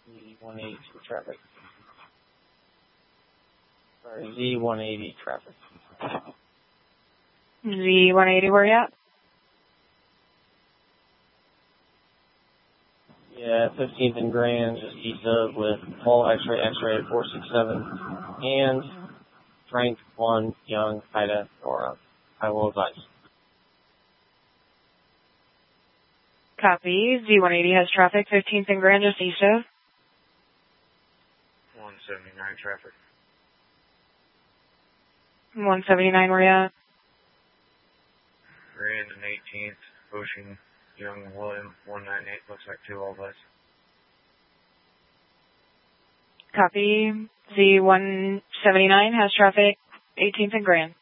Z182 traffic. Sorry, Z180 traffic. Z180, where you at? Yeah, 15th and Grand, just east of with Paul X-ray 467, and Frank 1, Young, Ida, Nora. I will advise. Copy. Z180 has traffic, 15th and Grand, just east of. 179 traffic. 179, where you at? Grand and 18th, pushing Young and William, 198, looks like 2 all of us. Copy. Z179 has traffic, 18th and Grand.